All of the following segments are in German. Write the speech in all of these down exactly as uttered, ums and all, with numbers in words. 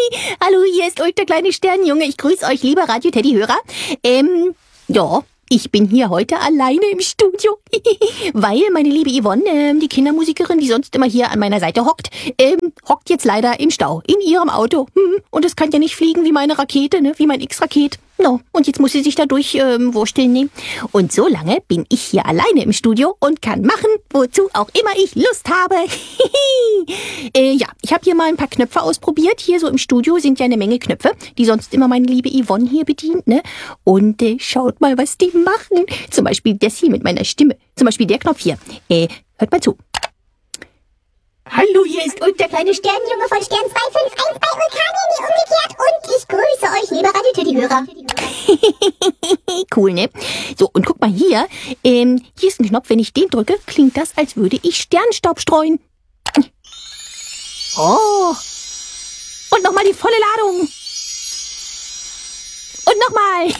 Hallo, hier ist Ulk, der kleine Sternjunge. Ich grüße euch, lieber Radio-Teddy-Hörer. Ähm, ja, ich bin hier heute alleine im Studio, weil meine liebe Yvonne, ähm, die Kindermusikerin, die sonst immer hier an meiner Seite hockt, ähm, hockt jetzt leider im Stau, in ihrem Auto. Hm, und es kann ja nicht fliegen wie meine Rakete, ne, wie mein X-Raket. No, und jetzt muss sie sich dadurch ähm, wursteln nehmen. Und so lange bin ich hier alleine im Studio und kann machen, wozu auch immer ich Lust habe. äh, ja, ich habe hier mal ein paar Knöpfe ausprobiert. Hier so im Studio sind ja eine Menge Knöpfe, die sonst immer meine liebe Yvonne hier bedient, ne? Und äh, schaut mal, was die machen. Zum Beispiel das hier mit meiner Stimme. Zum Beispiel der Knopf hier. Äh, hört mal zu. Hallo, hier ist Ulk, der kleine Sternjunge von Stern zwei fünf eins bei Vulkanien, umgekehrt. Und ich grüße euch, liebe Radio-Teddy-Hörer. Cool, ne? So, und guck mal hier. Ähm, hier ist ein Knopf. Wenn ich den drücke, klingt das, als würde ich Sternstaub streuen. Oh. Und nochmal die volle Ladung. Und nochmal.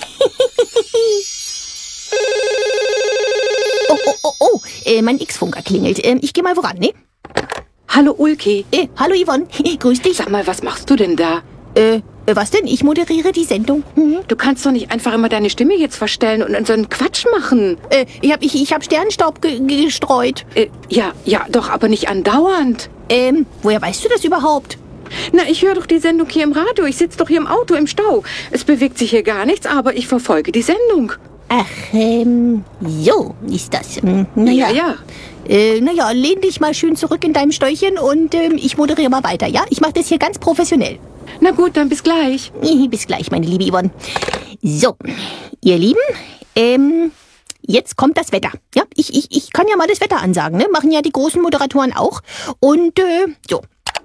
oh, oh, oh, oh. Äh, mein X-Funker klingelt. Ähm, ich gehe mal voran, ne? Hallo Ulki. Äh, hallo Yvonne, grüß dich. Sag mal, was machst du denn da? Äh, was denn? Ich moderiere die Sendung. Hm? Du kannst doch nicht einfach immer deine Stimme jetzt verstellen und so einen Quatsch machen. Äh, ich hab, ich, ich hab Sternstaub ge gestreut. Äh, ja, ja, doch, aber nicht andauernd. Ähm, woher weißt du das überhaupt? Na, ich höre doch die Sendung hier im Radio. Ich sitze doch hier im Auto im Stau. Es bewegt sich hier gar nichts, aber ich verfolge die Sendung. Ach, ähm, so ist das. Hm, naja. Ja, ja. Äh, naja, lehn dich mal schön zurück in deinem Steuerchen und ähm, ich moderiere mal weiter, ja? Ich mache das hier ganz professionell. Na gut, dann bis gleich. Bis gleich, meine liebe Yvonne. So, ihr Lieben, ähm, jetzt kommt das Wetter. Ja, ich, ich, ich kann ja mal das Wetter ansagen, ne? Machen ja die großen Moderatoren auch. Und, äh, so.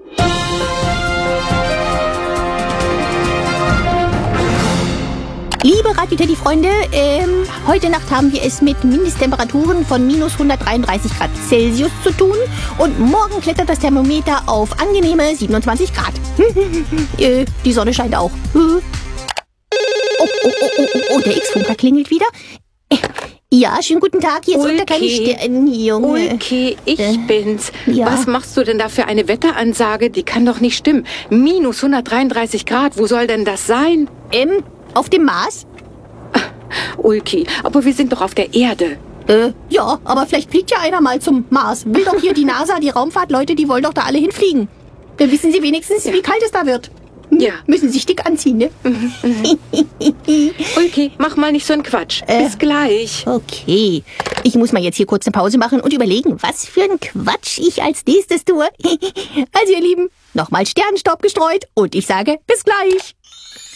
Liebe Radio-Teddy-Freunde, ähm, heute Nacht haben wir es mit Mindesttemperaturen von minus hundertdreiunddreißig Grad Celsius zu tun und morgen klettert das Thermometer auf angenehme siebenundzwanzig Grad. äh, die Sonne scheint auch. Oh, oh, oh, oh, oh, oh, der X-Funker klingelt wieder. Äh, ja, schönen guten Tag, hier ist unter keine Sternjunge. Ulki, ich Äh, bin's. ja. Was machst du denn da für eine Wetteransage? Die kann doch nicht stimmen. minus hundertdreiunddreißig Grad, wo soll denn das sein? Ähm, auf dem Mars? Ulki, aber wir sind doch auf der Erde. Äh, ja, aber vielleicht fliegt ja einer mal zum Mars. Will doch hier die NASA, die Raumfahrtleute, die wollen doch da alle hinfliegen. Dann wissen sie wenigstens, Ja. wie kalt es da wird. Hm? Ja. Müssen sich dick anziehen, ne? Ulki, mach mal nicht so einen Quatsch. Äh. Bis gleich. Okay, ich muss mal jetzt hier kurz eine Pause machen und überlegen, was für ein Quatsch ich als nächstes tue. Also ihr Lieben, nochmal Sternstaub gestreut und ich sage bis gleich.